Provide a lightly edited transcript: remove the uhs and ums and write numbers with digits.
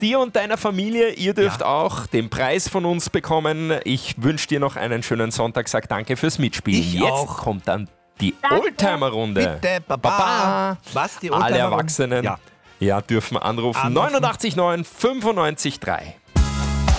dir und deiner Familie. Ihr dürft auch den Preis von uns bekommen. Ich wünsche dir noch einen schönen Sonntag. Sag danke fürs Mitspielen. Ich Jetzt auch. kommt dann die Danke. Oldtimer-Runde. Bitte, Baba. Was, die Alle Oldtimer-Runde? Erwachsenen Ja. dürfen anrufen. Anrufen. 89 9 95 3.